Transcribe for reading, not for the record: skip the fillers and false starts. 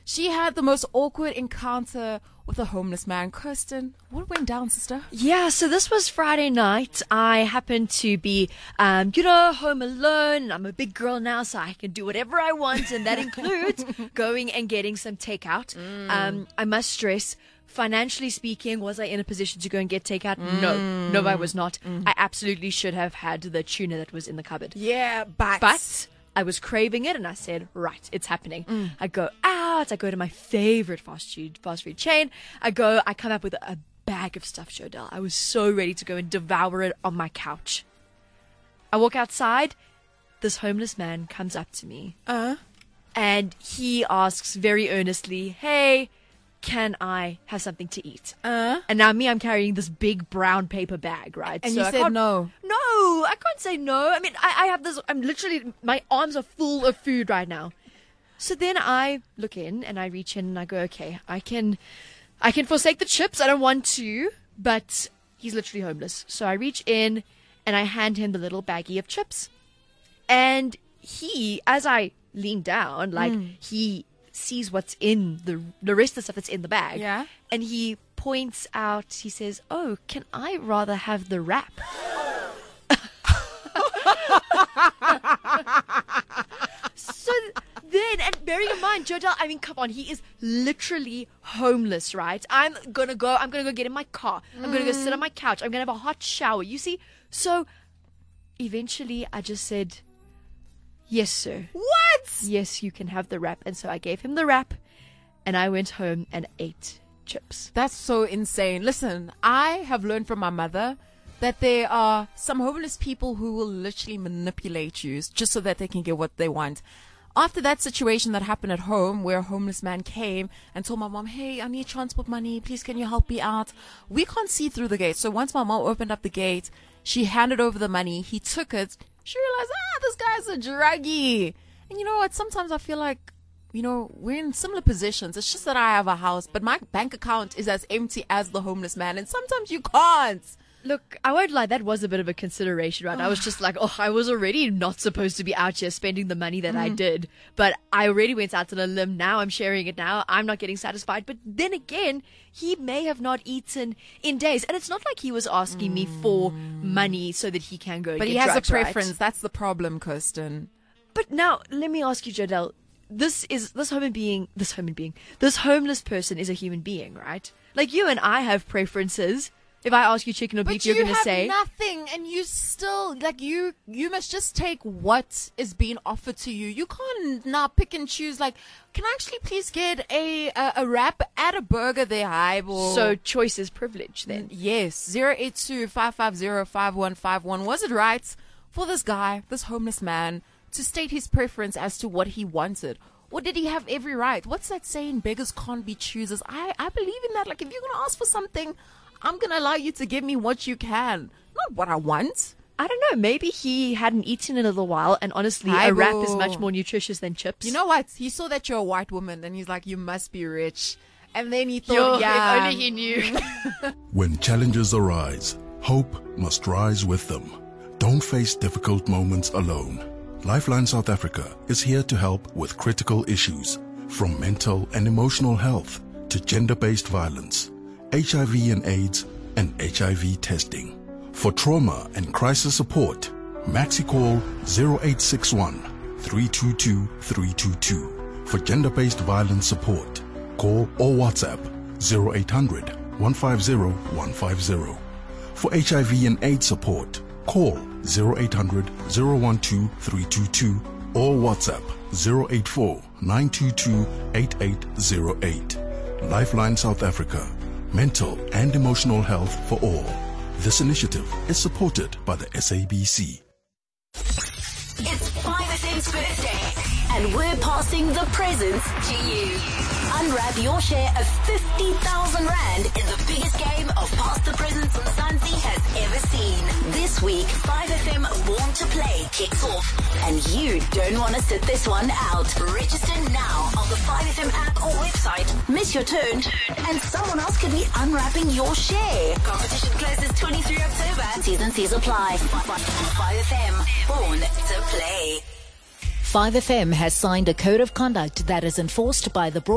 She had the most awkward encounter with a homeless man. Kirsten, what went down, sister? Yeah, so this was Friday night. I happened to be, home alone. And I'm a big girl now, so I can do whatever I want. And that includes going and getting some takeout. I must stress, financially speaking, was I in a position to go and get takeout? No, I was not. I absolutely should have had the tuna that was in the cupboard. Yeah, but I was craving it, and I said, right, it's happening. I go out. I go to my favorite fast food chain. I come up with a bag of stuffed Jodelle. I was so ready to go and devour it on my couch. I walk outside. This homeless man comes up to me. And he asks very earnestly, hey, can I have something to eat? And now I'm carrying this big brown paper bag, right? And so you said no. No, I can't say no. I mean, I have this, I'm literally, my arms are full of food right now. So then I look in and I reach in and I go, okay, I can forsake the chips. I don't want to, but he's literally homeless. So I reach in and I hand him the little baggie of chips. And he, as I lean down, he sees what's in the rest of the stuff that's in the bag. Yeah. And he points out, he says, oh, can I rather have the wrap? So then, and bearing in mind, Jodelle, I mean, come on, he is literally homeless, right? I'm gonna go get in my car. I'm gonna go sit on my couch. I'm gonna have a hot shower. You see? So eventually I just said, yes, sir. What? Yes, you can have the wrap. And so I gave him the wrap and I went home and ate chips. That's so insane. Listen, I have learned from my mother that there are some homeless people who will literally manipulate you just so that they can get what they want. After that situation that happened at home where a homeless man came and told my mom, hey, I need transport money. Please, can you help me out? We can't see through the gate. So once my mom opened up the gate, she handed over the money. He took it. She realized, this guy's a druggie. And you know what? Sometimes I feel like, we're in similar positions. It's just that I have a house, but my bank account is as empty as the homeless man. And sometimes you can't. Look, I won't lie, that was a bit of a consideration, right? I was just like, I was already not supposed to be out here spending the money that I did. But I already went out on a limb. Now I'm sharing it now. I'm not getting satisfied. But then again, he may have not eaten in days. And it's not like he was asking me for money so that he can go and But get he has drugs, a preference. right? That's the problem, Kirsten. But now, let me ask you, Jodelle, this homeless person is a human being, right? Like you and I have preferences. If I ask you chicken or beef, you're going to say nothing, and you still you must just take what is being offered to you. You can't now pick and choose. Like, can I actually please get a wrap at a burger there, Highball? So choice is privilege then. Yes, 082-550-5151. Was it right for this guy, this homeless man, to state his preference as to what he wanted? Or did he have every right? What's that saying? Beggars can't be choosers. I believe in that. Like, if you're going to ask for something, I'm going to allow you to give me what you can, not what I want. I don't know. Maybe he hadn't eaten in a little while, and honestly, a wrap is much more nutritious than chips. You know what? He saw that you're a white woman, and he's like, you must be rich. And then he thought, yeah. If only he knew. When challenges arise, hope must rise with them. Don't face difficult moments alone. Lifeline South Africa is here to help with critical issues, from mental and emotional health to gender-based violence, HIV and AIDS, and HIV testing. For trauma and crisis support, Maxi call 0861 322 322. For gender-based violence support, call or WhatsApp 0800 150 150. For HIV and AIDS support, call 0800 012 322 or WhatsApp 084 922 8808. Lifeline South Africa. Mental and emotional health for all. This initiative is supported by the SABC. It's 5FM's birthday, and we're passing the presents to you. Unwrap your share of 50,000 Rand in the biggest game of Pass the Presents Mzansi has ever seen. This week, 5FM Born to Play kicks off, and you don't want to sit this one out. Register now on the 5FM app or website. Miss your turn, and someone else could be unwrapping your share. Competition closes 23 October. T's and C's apply. 5FM Born to Play. 5FM has signed a code of conduct that is enforced by the